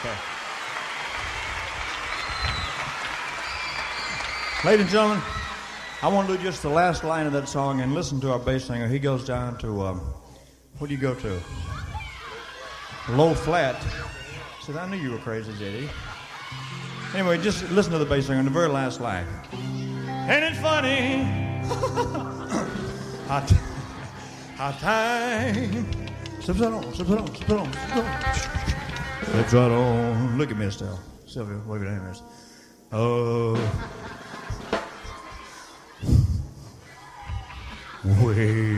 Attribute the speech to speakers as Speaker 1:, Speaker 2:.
Speaker 1: Okay. Ladies and gentlemen, I want to do just the last line of that song and listen to our bass singer. He goes down to, what do you go to? Low flat. I said, I knew you were crazy, J.D. Anyway, just listen to the bass singer in the very last line. Ain't it funny? How time slips right on, slips right on, slips right on, slips right on. Slips right on. Look at me, Estelle. Sylvia, wave your hand, miss. Oh. Wait.